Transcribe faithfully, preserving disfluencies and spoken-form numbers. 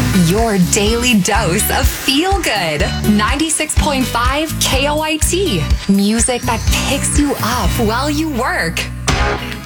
Your daily dose of feel good. ninety-six point five K O I T. Music that picks you up while you work.